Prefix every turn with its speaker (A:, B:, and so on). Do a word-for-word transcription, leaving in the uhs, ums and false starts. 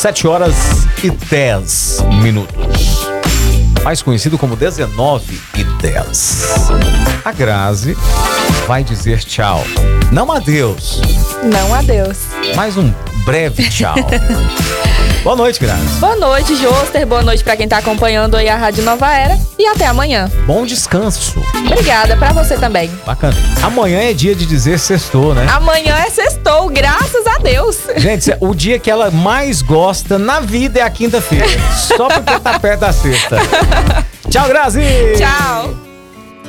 A: sete horas e dez minutos. Mais conhecido como dezenove e dez. A Grazi vai dizer tchau. Não adeus.
B: Não adeus.
A: Mais um breve tchau. Boa noite, Grazi.
B: Boa noite, Joster. Boa noite pra quem tá acompanhando aí a Rádio Nova Era. E até amanhã.
A: Bom descanso.
B: Obrigada, pra você também.
A: Bacana. Amanhã é dia de dizer sextou, né?
B: Amanhã é sextou, graças a Deus.
A: Gente, o dia que ela mais gosta na vida é a quinta-feira. Só porque tá perto da sexta. Tchau, Grazi.
B: Tchau.